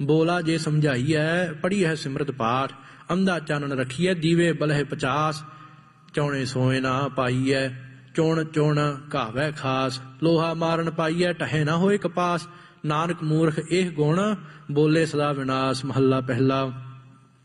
ਬੋਲਾ ਜੇ ਸਮਝਾਈਐ, ਪੜ੍ਹੀ ਹੈ ਸਿਮਰਤ ਪਾਠ। ਅੰਧਾ ਚਾਨਣ ਰੱਖੀਐ, ਦੀਵੇ ਬਲਹਿ 50। ਚੌਣੇ ਸੋਏ ਨਾ ਪਾਈਐ, ਚੁਣ ਚੁਣ ਘਾਵੈ ਖਾਸ। ਲੋਹਾ ਮਾਰਨ ਪਾਈਐ, ਟਹੇ ਨਾ ਹੋਏ ਕਪਾਸ। ਨਾਨਕ ਮੂਰਖ ਇਹ ਗੁਣ, ਬੋਲੇ ਸਦਾ ਵਿਨਾਸ਼। ਮਹੱਲਾ ਪਹਿਲਾ।